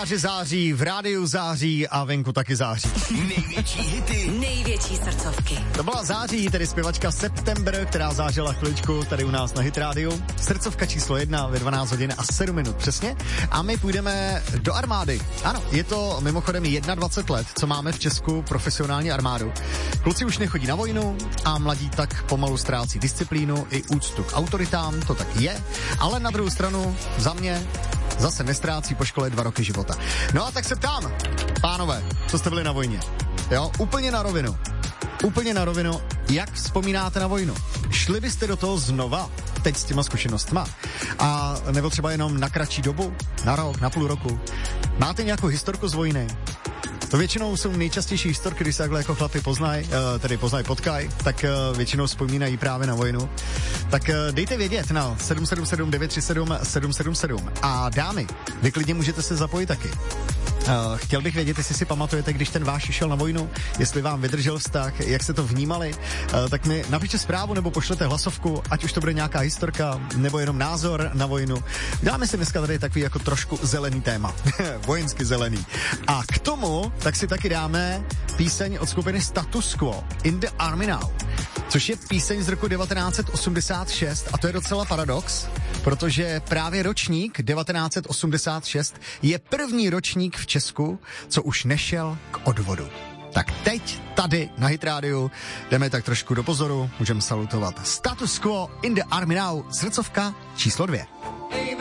Stáže září, v rádiu září a venku taky září. Největší hity, největší srdcovky. To byla září, tedy zpěvačka September, která zážila chviličku tady u nás na Hit rádiu. Srdcovka číslo 1 ve 12 hodin a 7 minut přesně. A my půjdeme do armády. Ano, je to mimochodem 21 let, co máme v Česku profesionální armádu. Kluci už nechodí na vojnu a mladí tak pomalu ztrácí disciplínu i úctu k autoritám, to tak je. Ale na druhou stranu za mě zase nestrácí po škole 2 roky života. No a tak se ptám, pánové, co jste byli na vojně? Jo, úplně na rovinu, jak vzpomínáte na vojnu? Šli byste do toho znova, teď s těma zkušenostma? A nebo třeba jenom na kratší dobu? Na rok, na půl roku? Máte nějakou historku z vojny? To většinou jsou nejčastější historky, když se takhle jako chlapi potkají, tak většinou vzpomínají právě na vojnu. Tak dejte vědět na 777 937 777. A dámy, vy klidně můžete se zapojit taky. Chtěl bych vědět, jestli si pamatujete, když ten váš šel na vojnu, jestli vám vydržel vztah, jak se to vnímali, tak mi napište zprávu nebo pošlete hlasovku, ať už to bude nějaká historka, nebo jenom názor na vojnu. Dáme si dneska tady takový jako trošku zelený téma, vojensky zelený. A k tomu tak si taky dáme píseň od skupiny Status Quo, In the Army Now, což je píseň z roku 1986 a to je docela paradox, protože právě ročník 1986 je první ročník v Česku, co už nešel k odvodu. Tak teď tady na Hit rádiu jdeme tak trošku do pozoru, můžeme salutovat Status Quo, In the Army Now, srdcovka číslo 2.